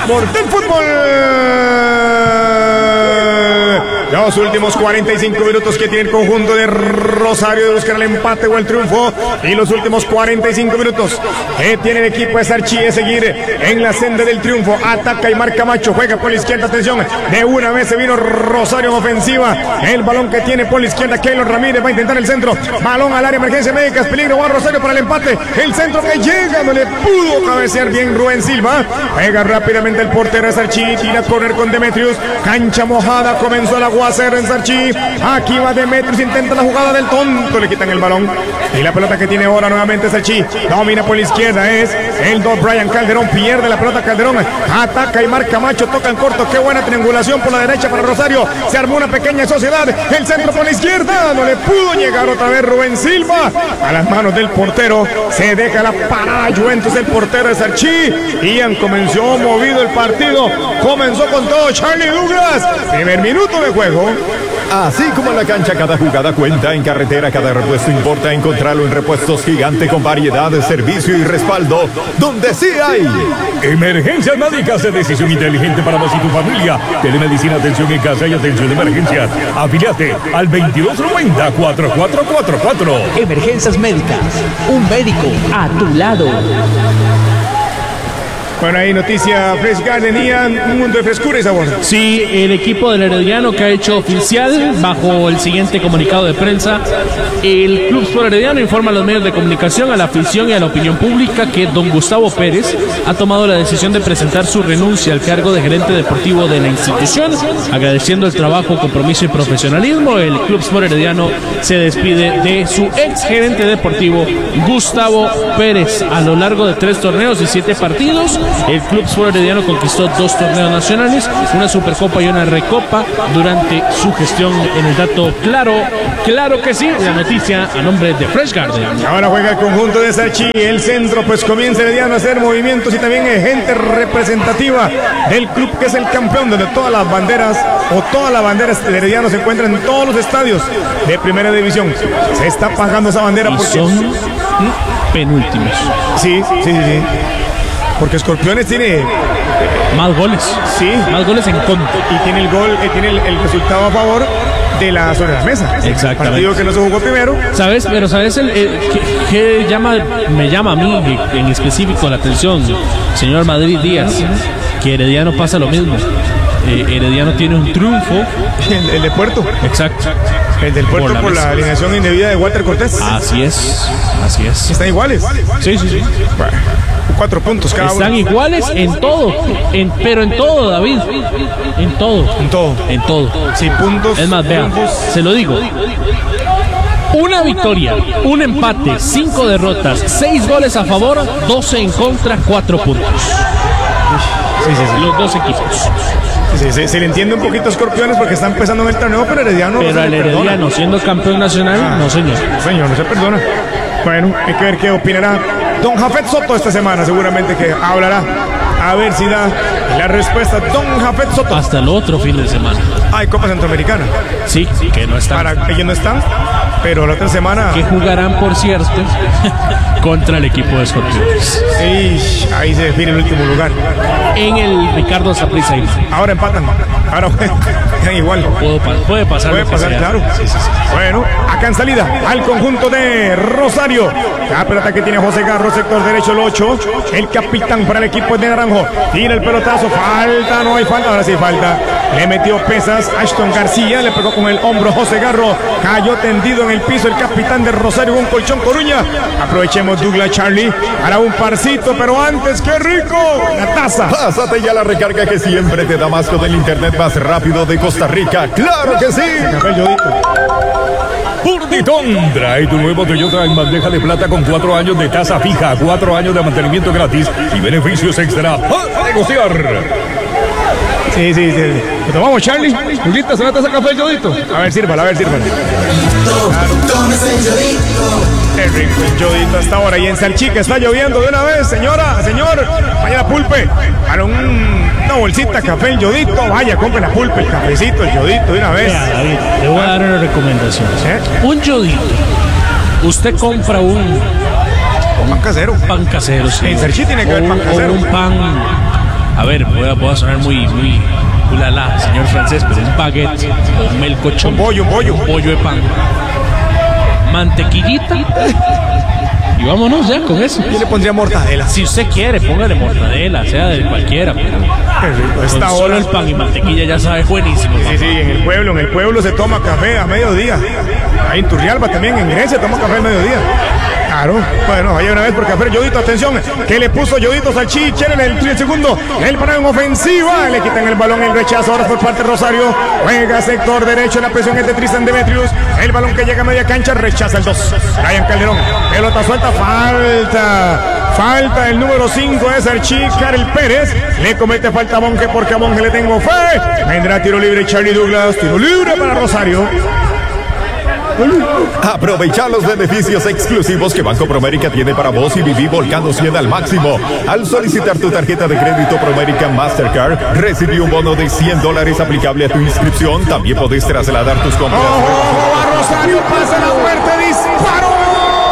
sabor del fútbol. Los últimos 45 minutos que tiene el conjunto de Rosario de buscar el empate o el triunfo. Y los últimos 45 minutos que tiene el equipo de Sarchi de seguir en la senda del triunfo. Ataca y marca Macho, juega por la izquierda, atención. De una vez se vino Rosario en ofensiva. El balón que tiene por la izquierda, Keylor Ramírez va a intentar el centro. Balón al área, emergencia médica, es peligro, va Rosario para el empate. El centro que llega, no le pudo cabecear bien Rubén Silva. Juega rápidamente el portero de Sarchi, tira a correr con Demetrius. Cancha mojada, comenzó el aguacero en Sarchi. Aquí va Demetrius, intenta la jugada del tonto, le quitan el balón. Y la pelota que tiene ahora nuevamente Sarchi. Domina por la izquierda, es el dos Brian Calderón, pierde la pelota Calderón. Ataca y marca Macho, toca en corto. Qué buena triangulación por la derecha para Rosario. Se armó una pequeña sociedad. El centro por la izquierda, no le pudo llegar otra vez Rubén Silva. A las manos del portero, se deja la parada Juventus, el portero de Sarchi. Ian comenzó movido el partido. Comenzó con todo Charlie Douglas. Primer minuto de juego. Así como en la cancha, cada jugada cuenta. En carretera, cada repuesto importa. Encontrarlo en Repuestos Gigante, con variedad de servicio y respaldo, donde sí hay. Emergencias médicas, de decisión inteligente para vos y tu familia. Telemedicina, atención en casa y atención de emergencias. Afíliate al 2290-4444. Emergencias médicas, un médico a tu lado. Bueno, ahí noticia Fresh Garden, Ian, un mundo de frescura y sabor. Sí, el equipo del Herediano que ha hecho oficial bajo el siguiente comunicado de prensa. El Club Sport Herediano informa a los medios de comunicación, a la afición y a la opinión pública que don Gustavo Pérez ha tomado la decisión de presentar su renuncia al cargo de gerente deportivo de la institución. Agradeciendo el trabajo, compromiso y profesionalismo, el Club Sport Herediano se despide de su ex gerente deportivo Gustavo Pérez. A lo largo de 3 torneos y 7 partidos, el Club Sport Herediano conquistó 2 torneos nacionales, una Supercopa y una Recopa durante su gestión en el dato claro que sí. La noticia a nombre de Fresh Garden. Ahora juega el conjunto de Sarchi, el centro, pues comienza Herediano a hacer movimientos y también gente representativa del club que es el campeón, donde todas las banderas de Herediano se encuentran en todos los estadios de primera división. Se está pagando esa bandera y porque son penúltimos. Sí. Porque Escorpiones tiene más goles. Sí. Más goles en contra. Y tiene el gol, tiene el resultado a favor de la sobre la mesa. Exactamente. Partido que no se jugó primero. ¿Sabes? Pero ¿sabes qué me llama a mí en específico la atención, señor Madrid Díaz? Que Herediano pasa lo mismo. Herediano tiene un triunfo. El de Puerto. Exacto. El del Puerto por la alineación indebida de Walter Cortés. Así es. Están iguales. Sí. Bueno, 4 puntos cada uno. Están iguales en todo. Pero en todo, David. En todo. Sí, puntos. Es más, vean, se lo digo. Una victoria, un empate, 5 derrotas, 6 goles a favor, 12 en contra, 4 puntos. Sí. Los 2 equipos. Se le entiende un poquito a Escorpiones porque está empezando en el torneo, pero Herediano. Pero al Herediano, siendo campeón nacional, no señor. Señor, no se perdona. Bueno, hay que ver qué opinará don Jafet Soto esta semana, seguramente que hablará. A ver si da la respuesta don Jafet Soto. Hasta el otro fin de semana. Hay Copa Centroamericana. Sí, que no están. Ellos no están, pero la otra semana. Que jugarán, por cierto, contra el equipo de Escorpiones. Ahí se define el último lugar. En el Ricardo Saprissa. Ahora empatan. Ahora quedan igual. Puede pasar. Puede pasar, claro. Sí. Bueno, acá en salida al conjunto de Rosario. La pelota que tiene José Garro, sector derecho, el 8. El capitán para el equipo de Naranjo. Tira el pelotazo. Falta, no hay falta. Ahora sí falta. Le metió pesas Ashton García. Le pegó con el hombro José Garro. Cayó tendido en el piso el capitán de Rosario. Un colchón Coruña. Aprovechemos Douglas Charlie para un parcito. Pero antes, ¡qué rico! La taza. Pásate ya la recarga que siempre te da más con el internet más rápido de Costa Rica. ¡Claro que sí! Purditón trae tu nuevo Toyota en bandeja de plata con 4 años de tasa fija, 4 años de mantenimiento gratis y beneficios extra para negociar. Sí. ¿Lo tomamos, Charlie? ¿Julita se va a tasar café el Yodito? A ver, sírvala. Qué rico el Yodito hasta ahora. Y en Salchica está lloviendo de una vez, señor. Vaya la pulpe. Para una bolsita de café el Yodito. Vaya, compre la pulpe, el cafecito, el Yodito de una vez. Vea, David, le voy a dar una recomendación. Un Yodito. Usted compra un pan casero. Pan casero, sí. En Salchica tiene que haber pan casero. O un pan A ver, voy a sonar muy ulala, señor francés, pero un baguette o un melcochón. Un pollo. Un pollo de pan. Mantequillita. Y vámonos ya con eso. Yo le pondría mortadela. Si usted quiere, póngale mortadela, sea de cualquiera. Pero Qué rico. con Esta solo hora. el pan y mantequilla ya sabe buenísimo. Sí, en el pueblo se toma café a mediodía. Ahí en Turrialba también, en Grecia, toma café al mediodía. Claro, bueno, vaya una vez por café. Yodito, atención, que le puso Yodito Salchicha en el segundo. El parado en ofensiva, le quitan el balón, el rechazo ahora por parte de Rosario. Juega sector derecho, la presión es de Tristan Demetrius. El balón que llega a media cancha, rechaza el 2. Ryan Calderón, pelota suelta, falta el número 5 es Archie Karel Pérez. Le comete falta a Monge porque a Monge le tengo fe. Vendrá tiro libre Charlie Douglas, tiro libre para Rosario. Aprovecha los beneficios exclusivos que Banco Promérica tiene para vos y viví volcando 100 al máximo. Al solicitar tu tarjeta de crédito Promérica Mastercard, recibí un bono de $100 aplicable a tu inscripción. También podés trasladar tus compras. ¡Ojo! A Rosario pasa la muerte, disparo.